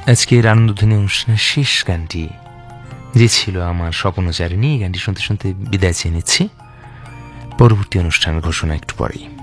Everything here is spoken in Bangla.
আজকের আনন্দধ্বনি অনুষ্ঠানের শেষ গানটি যে ছিল আমার স্বপ্নচারিণী, এই গানটি শুনতে শুনতে বিদায় চেয়ে নিচ্ছি। পরবর্তী অনুষ্ঠানের ঘোষণা একটু পরেই।